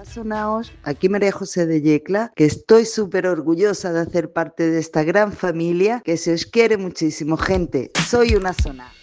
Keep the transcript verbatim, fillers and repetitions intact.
sonaos, aquí María José de Yecla, que estoy súper orgullosa de hacer parte de esta gran familia, que se os quiere muchísimo, gente. Soy una sona.